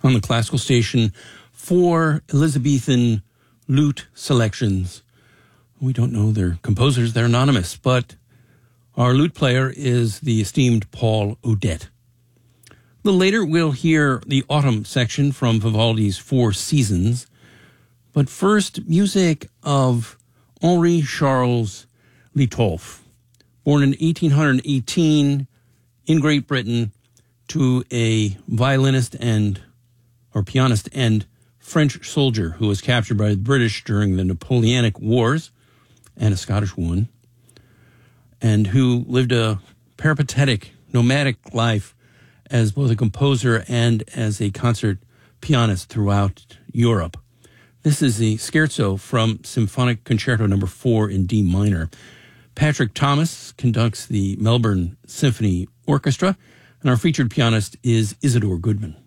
on the classical station for Elizabethan lute selections. We don't know their composers, they're anonymous, but our lute player is the esteemed Paul Odette. A little later, we'll hear the autumn section from Vivaldi's Four Seasons. But first, music of Henri Charles Littolff, born in 1818 in Great Britain to a violinist or pianist and French soldier who was captured by the British during the Napoleonic Wars, and a Scottish woman, and who lived a peripatetic, nomadic life as both a composer and as a concert pianist throughout Europe. This is the scherzo from Symphonic Concerto No. 4 in D minor. Patrick Thomas conducts the Melbourne Symphony Orchestra, and our featured pianist is Isidore Goodman.